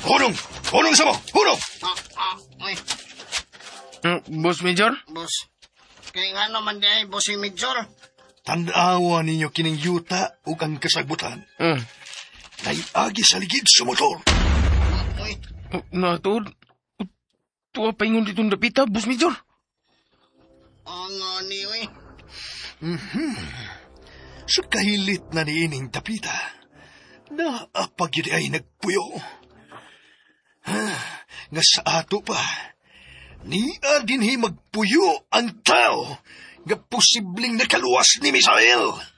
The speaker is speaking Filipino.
Hunong! Hunong sa mo! Hunong! Uy, Boss Major? boss. Kaya nga naman di ay, boss yung Major. Tandaawa ninyo kining yuta o kang kasagbutan. Naiagi sa ligid sa motor. Uy, Natuod. Tuwa pa ingon ditong dapita, Boss Major. nga ni, uy. Sa kahilit na niining tapita, naapag yun ay nagpuyo. Nga sa ato pa, niya dinhi magpuyo ang tao nga posibleng nakaluwas ni Misael.